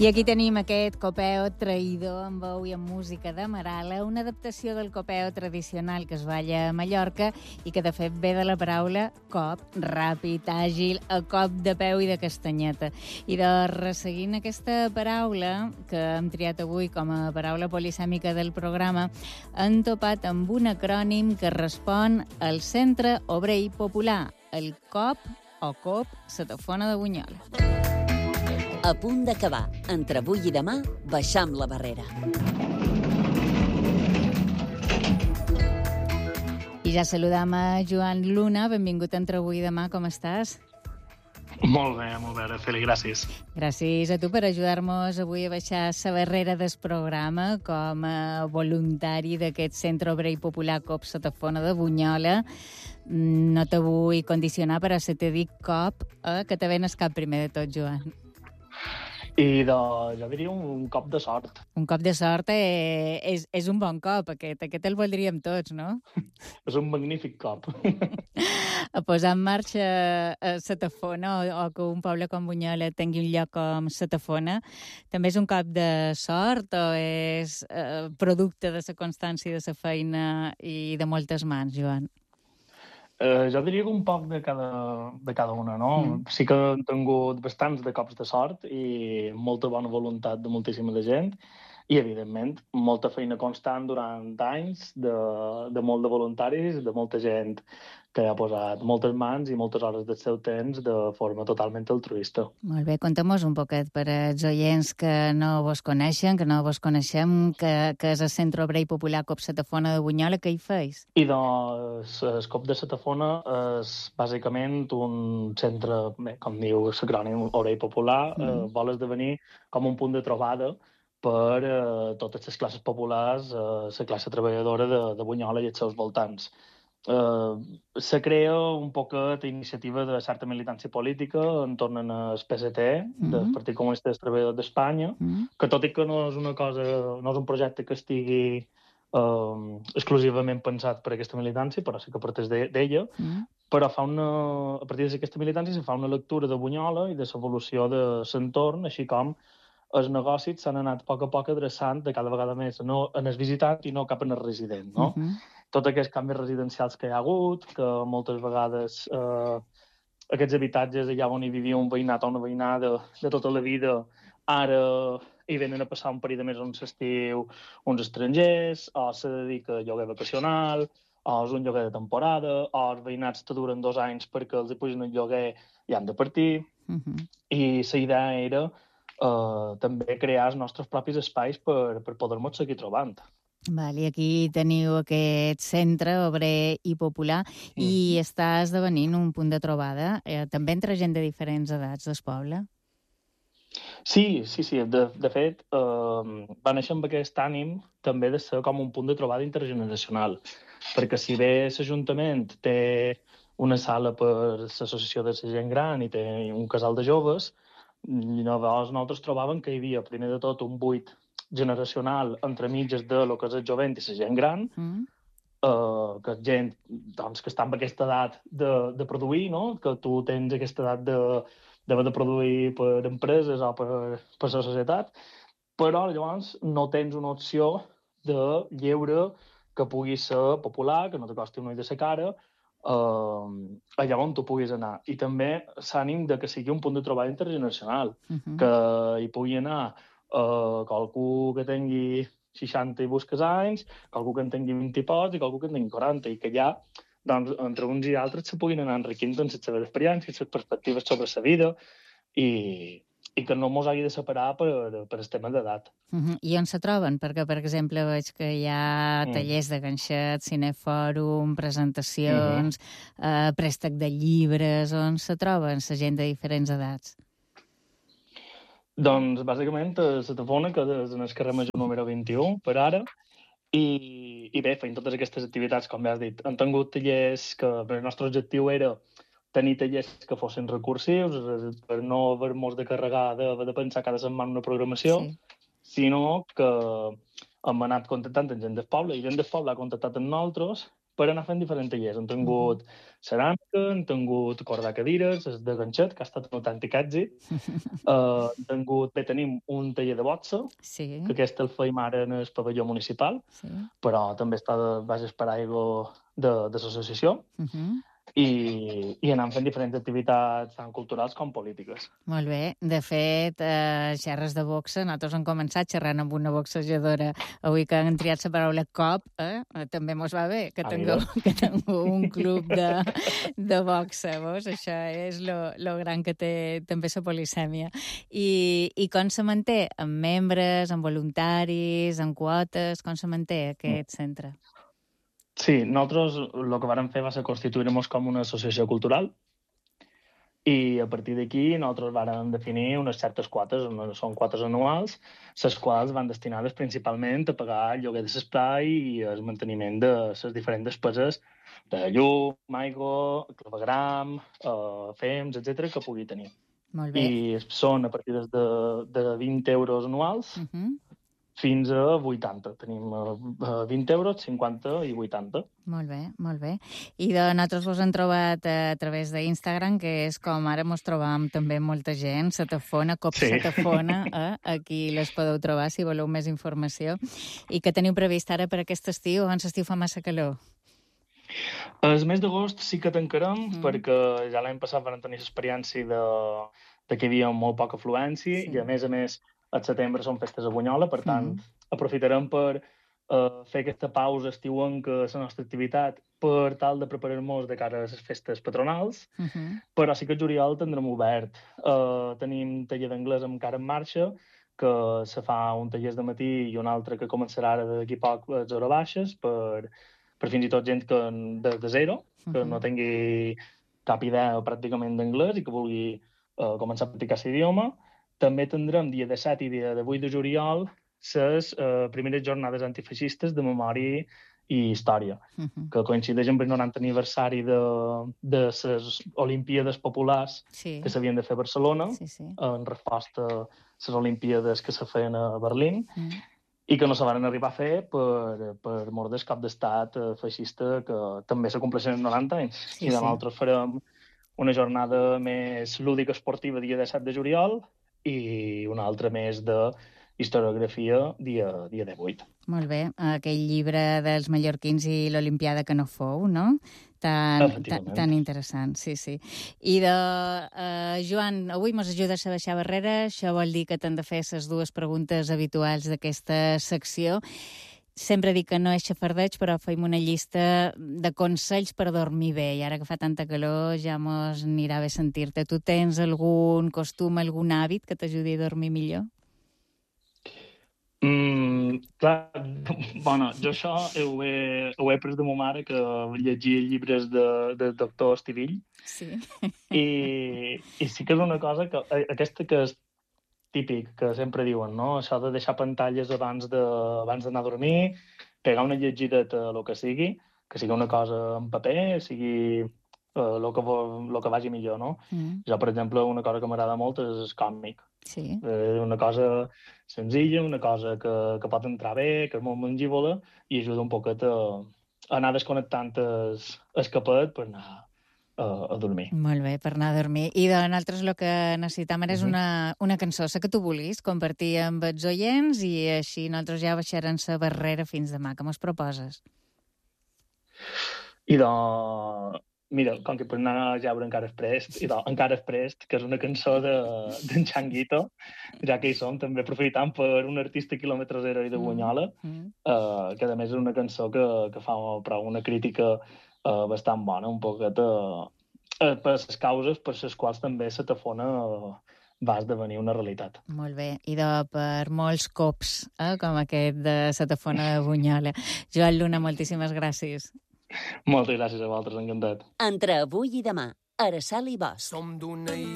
I aquí tenim aquest copeo traïdor amb veu i amb música de Marala, una adaptació del copeo tradicional que es balla a Mallorca i que de fet ve de la paraula cop, ràpid, àgil, a cop de peu i de castanyeta. I de resseguint aquesta paraula, que hem triat avui com a paraula polisèmica del programa, han topat amb un acrònim que respon al Centre Obrer i Popular, el COP o COP Setafona de Bunyola. A punt d'acabar. Entre avui i demà, baixam la barrera. I ja saludam a Joan Luna. Benvingut a Entre avui i demà. Com estàs? Molt bé, Araceli, gràcies. Gràcies a tu per ajudar-nos avui a baixar la barrera del programa com a voluntari d'aquest Centre Obrer i Popular COP Setafona de Bunyola. No te vull condicionar, però si te dic COP, que te venes cap primer de tot, Joan. I jo diria un cop de sort. Un cop de sort és un bon cop, aquest. Aquest el voldríem tots, no? És un magnífic cop. A posar en marxa Setafona o que un poble com Bunyola tingui un lloc com Setafona, també és un cop de sort o és producte de la constància de la feina i de moltes mans, Joan? Jo diria que un poc de cada una, no? Sí que han tingut bastants de cops de sort i molta bona voluntat de moltíssima de gent i, evidentment, molta feina constant durant anys de molt de voluntaris, de molta gent que ha posat moltes mans i moltes hores del seu temps de forma totalment altruista. Molt bé, contem-nos un poquet per als oients que no vos coneixen, que no vos coneixem, que és el Centre Obrer i Popular COP Setafona de Bunyola, què hi feis? I doncs, el COP de Setafona és bàsicament un centre, com diu l'acrònim Obrer i Popular, vol esdevenir com un punt de trobada per totes les classes populars, la classe treballadora de Bunyola i els seus voltants. Se crea un poquet d'iniciativa de certa militància política entorn al PST, del Partit Comunista dels Treballadors d'Espanya, que tot i que no és una cosa, no és un projecte que estigui exclusivament pensat per aquesta militància, però sí que parteix d'ella, però a partir d'aquesta militància se fa una lectura de Bunyola i de l'evolució de l'entorn, així com els negocis s'han anat a poc adreçant de cada vegada més no en el visitant i no cap en el resident, no? Tots aquests canvis residencials que hi ha hagut, que moltes vegades aquests habitatges allà on hi vivia un veïnat o una veïnada de tota la vida, ara hi venen a passar un parell de mesos en l'estiu uns estrangers, o se dedica a lloguer vacacional, o és un lloguer de temporada, o els veïnats te duren 2 anys perquè els hi pugen el lloguer i han de partir. I la idea era també crear els nostres propis espais per poder-nos seguir trobant. I aquí teniu aquest centre obrer i popular i està esdevenint un punt de trobada, també entre gent de diferents edats del poble? Sí. De fet, va néixer amb aquest ànim també de ser com un punt de trobada intergeneracional, perquè si bé l'Ajuntament té una sala per l'associació de la gent gran i té un casal de joves, llavors nosaltres trobàvem que hi havia, primer de tot, un buit generacional entre mitges de lo que és el jovent i la gent gran, que és gent doncs, que està en aquesta edat de produir, no? Que tu tens aquesta edat d'haver de produir per empreses o per la societat, però llavors no tens una opció de lleure que pugui ser popular, que no te costi un ull de la cara, allà on tu puguis anar. I també s'ànim de que sigui un punt de trobada intergeneracional, que hi pugui anar qualcú que tingui 60 i busques anys, qualcú que en tingui 20 i pocs i qualcú que en tingui 40, i que allà, doncs, entre uns i altres se puguin anar enriquint en les seves experiències, les perspectives sobre la vida, i que no mos hagi de separar per el tema d'edat. I on se troben? Perquè, per exemple, veig que hi ha tallers de ganxet, cinefòrum, presentacions, préstec de llibres. On se troben la gent de diferents edats? Doncs, bàsicament, a Setafona, que és en el carrer Major número 21, per ara, i bé, feim totes aquestes activitats, com ja has dit. Han tingut tallers que el nostre objectiu era tenir tallers que fossin recursius, per no haver-nos de carregar de pensar cada setmana una programació, sinó que hem anat contactant amb gent del poble, i gent del poble ha contactat amb nosaltres per anar fent diferents tallers. Han tingut ceràmica, han tingut cordar cadires, el de ganxet, que ha estat un autèntic èxit. Tenim un taller de boxa, Sí. que aquest el feim ara en el pavelló municipal, Sí. però també està de bases per aigua de l'associació. I anem fent diferents activitats tant culturals com polítiques. Molt bé. De fet, xerres de boxa, nosaltres hem començat xerrant amb una boxejadora. Avui que han triat la paraula cop, també mos va bé que tingueu un club de boxa. Vos? Això és lo gran que té també la polisèmia. I com se manté? Amb membres, amb voluntaris, amb quotes? Com se manté aquest centre? Sí, nosaltres el que vàrem fer va ser constituir-nos com una associació cultural i a partir d'aquí nosaltres vàrem definir unes certes quotes, són quotes anuals, les quals van destinades principalment a pagar el lloguer de l'espai i el manteniment de les diferents despeses de llum, aigua, clavegram, fems, etc que pugui tenir. Molt bé. I són a partir de 20 euros anuals fins a 80. Tenim 20 euros, 50 i 80. Molt bé, molt bé. I nosaltres vos hem trobat a través d'Instagram, que és com ara mos trobam també molta gent, Setafona, Cop Setafona, aquí les podeu trobar si voleu més informació. I que teniu previst ara per aquest estiu, abans l'estiu fa massa calor? El mes d'agost sí que tancarem, perquè ja l'any passat vam tenir l'experiència de que hi havia molt poca afluència i a més al setembre són festes a Bunyola, per tant, aprofitarem per fer aquesta pausa estiuenca a la nostra activitat per tal de preparar-nos de cara a les festes patronals, però sí que el juliol tindrem obert. Tenim taller d'anglès encara en marxa, que se fa un taller de matí i un altre que començarà ara d'aquí poc a les hores baixes per fins i tot gent de zero, que no tingui cap idea pràcticament d'anglès i que vulgui començar a practicar l'idioma. També tindrem dia de 7 i dia de 8 de juliol les primeres jornades antifeixistes de memòria i història, que coincideix amb el 90 aniversari de les Olimpíades Populars que s'havien de fer a Barcelona, en resposta a les Olimpíades que se feien a Berlín, i que no se van arribar a fer per mort del cop d'estat feixista, que també se compleixen 90 anys. I nosaltres farem una jornada més lúdica esportiva dia 17 de juliol i una altra més de historiografia dia 18. Molt bé. Aquell llibre dels mallorquins i l'Olimpiada que no fou, no? Tan interessant, sí. I Joan, avui mos ajudes a baixar barrera. Això vol dir que t'han de fer les dues preguntes habituals d'aquesta secció. Sempre dic que no és xafardeig, però feim una llista de consells per dormir bé. I ara que fa tanta calor ja mos anirà bé sentir-te. Tu tens algun costum, algun hàbit que t'ajudi a dormir millor? Clar, jo això ho he pres de ma mare, que llegia llibres del doctor Estivill. Sí. I sí que és una cosa que aquesta que és típic, que sempre diuen, no? Això de deixar pantalles abans d'anar a dormir, pegar una llegideta a lo que sigui una cosa en paper, sigui el que vagi millor, no? Jo, per exemple, una cosa que m'agrada molt és el còmic. Sí. Una cosa senzilla, una cosa que pot entrar bé, que és molt mangívola i ajuda un poquet a anar desconnectant el capet per anar a dormir. Molt bé, per anar a dormir. I nosaltres el que necessitam és una cançó, la que tu vulguis, compartir amb els oients i així nosaltres ja baixarem la barrera fins demà. Què mos proposes? Mira, com que per anar a Jaure encara és prest, que és una cançó d'en Changuito, ja que hi som, també aprofitant per un artista quilòmetre zero i de Bunyola, que a més és una cançó que fa una crítica bastant bona, un poquet per les causes per les quals també Setafona va esdevenir una realitat. Molt bé, i per molts cops, com aquest de Setafona de Bunyola. Joan Luna, moltíssimes gràcies. Moltes gràcies a vosaltres, encantat. Entre avui i demà, Araçal i Bosch.